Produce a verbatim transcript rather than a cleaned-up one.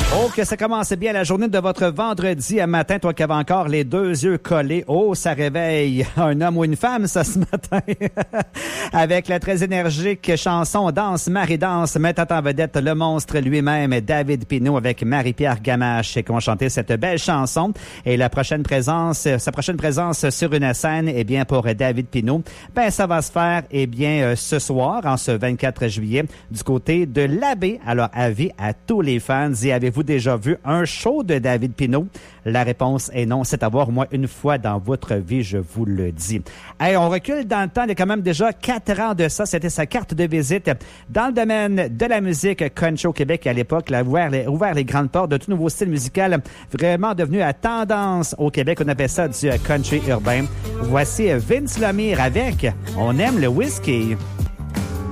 Oh, que ça commence bien la journée de votre vendredi à matin, toi qui avais encore les deux yeux collés. Oh, ça réveille un homme ou une femme, ça, ce matin. Avec la très énergique chanson Danse, Marie danse, mettant en vedette le monstre lui-même, David Pinault, avec Marie-Pierre Gamache, qui ont chanté cette belle chanson. Et la prochaine présence, sa prochaine présence sur une scène, eh bien, pour David Pinault, ben, ça va se faire, eh bien, ce soir, en ce vingt-quatre juillet, du côté de l'Abbé. Alors, avis à tous les fans. Et avez-vous déjà vu un show de David Pinault? La réponse est non. C'est à voir au moins une fois dans votre vie, je vous le dis. Hey, on recule dans le temps. Il y a quand même déjà quatre ans de ça. C'était sa carte de visite dans le domaine de la musique country au Québec. À l'époque, il a ouvert les, ouvert les grandes portes de tout nouveau style musical, vraiment devenu à tendance au Québec. On appelle ça du country urbain. Voici Vince Lemire avec « On aime le whisky ».